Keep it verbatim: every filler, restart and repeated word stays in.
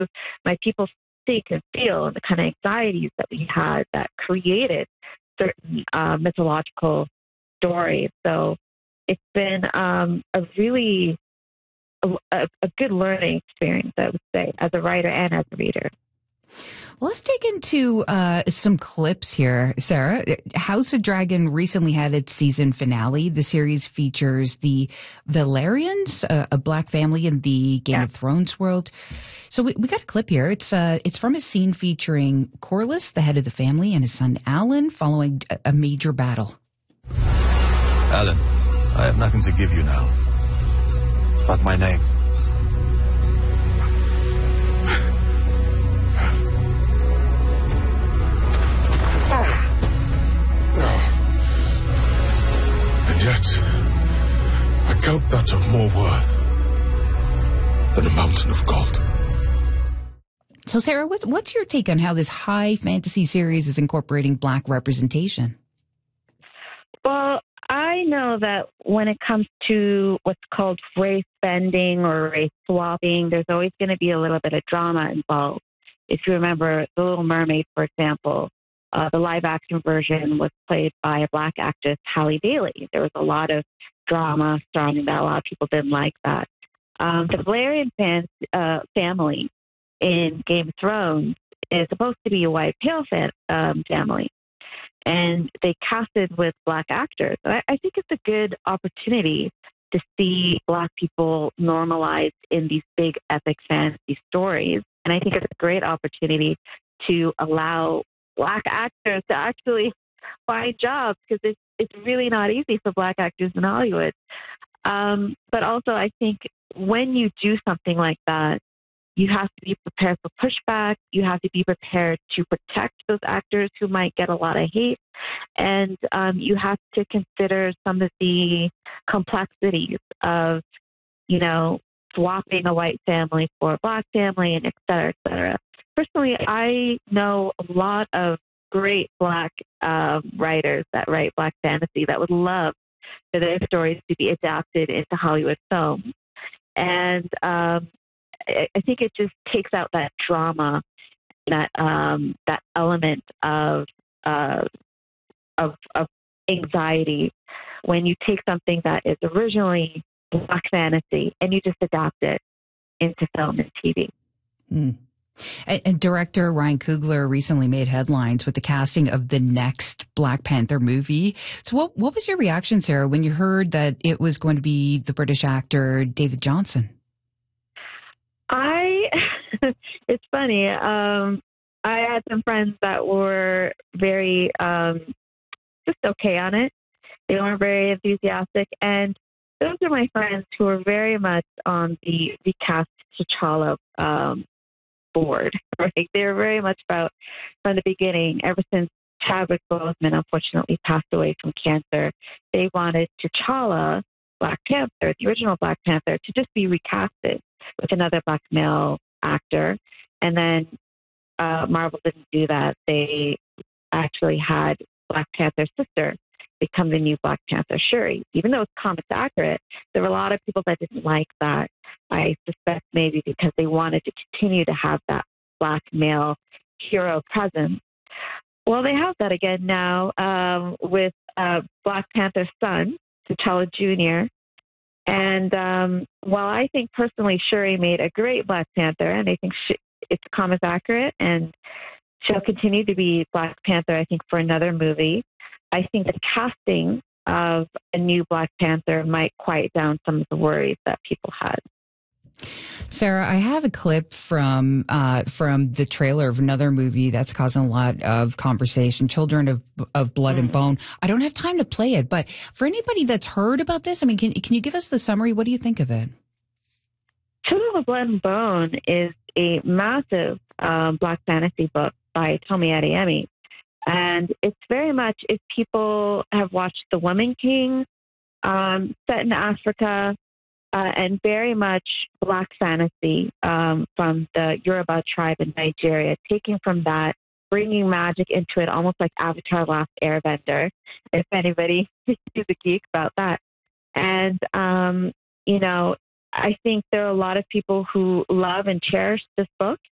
my people think and feel, and the kind of anxieties that we had that created certain uh, mythological stories. So it's been um, a really a, a good learning experience, I would say, as a writer and as a reader. Well, let's dig into uh, some clips here, Sarah. House of Dragon recently had its season finale. The series features the Valyrians, a, a black family in the Game yeah. of Thrones world. So we, we got a clip here. It's uh, it's from a scene featuring Corlys, the head of the family, and his son Alan following a, a major battle. Alan, I have nothing to give you now but my name. And yet, I count that of more worth than a mountain of gold. So, Sarah, what, what's your take on how this high fantasy series is incorporating Black representation? Well, I know that when it comes to what's called race bending or race swapping, there's always going to be a little bit of drama involved. If you remember The Little Mermaid, for example, uh, the live-action version was played by a black actress, Halle Bailey. There was a lot of drama surrounding that. A lot of people didn't like that. Um, the Valyrian fans, uh, family in Game of Thrones is supposed to be a white, pale fan, um, family. And they casted with black actors. I, I think it's a good opportunity to see black people normalized in these big epic fantasy stories. And I think it's a great opportunity to allow black actors to actually find jobs, because it's, it's really not easy for black actors in Hollywood. Um, but also, I think when you do something like that, you have to be prepared for pushback. You have to be prepared to protect those actors who might get a lot of hate. And um, you have to consider some of the complexities of, you know, swapping a white family for a black family, and et cetera, et cetera. Personally, I know a lot of great black um, writers that write black fantasy that would love for their stories to be adapted into Hollywood film. And um, I think it just takes out that drama, that um, that element of, uh, of of anxiety when you take something that is originally black fantasy and you just adapt it into film and T V. Mm. And, and director Ryan Coogler recently made headlines with the casting of the next Black Panther movie. So what what was your reaction, Sarah, when you heard that it was going to be the British actor David Johnson? I, it's funny. Um, I had some friends that were very, um, just okay on it. They weren't very enthusiastic. And those are my friends who are very much on the, the cast T'Challa, um, board, right? They were very much about, from the beginning, ever since Chadwick Boseman unfortunately passed away from cancer, they wanted T'Challa, Black Panther, the original Black Panther, to just be recasted with another black male actor. And then uh, Marvel didn't do that. They actually had Black Panther's sister become the new Black Panther, Shuri. Even though it's comics accurate, there were a lot of people that didn't like that. I suspect maybe because they wanted to continue to have that black male hero presence. Well, they have that again now um, with uh, Black Panther's son, T'Challa Junior And um, while I think personally Shuri made a great Black Panther, and I think she, it's comic accurate, and she'll continue to be Black Panther, I think, for another movie, I think the casting of a new Black Panther might quiet down some of the worries that people had. Sarah, I have a clip from uh, from the trailer of another movie that's causing a lot of conversation, Children of of Blood mm-hmm. and Bone. I don't have time to play it, but for anybody that's heard about this, I mean, can can you give us the summary? What do you think of it? Children of Blood and Bone is a massive um, Black fantasy book by Tomi Adeyemi. And it's very much, if people have watched The Woman King, um, set in Africa, Uh, and very much Black fantasy um, from the Yoruba tribe in Nigeria, taking from that, bringing magic into it, almost like Avatar: Last Airbender, if anybody is a geek about that. And, um, you know, I think there are a lot of people who love and cherish this book.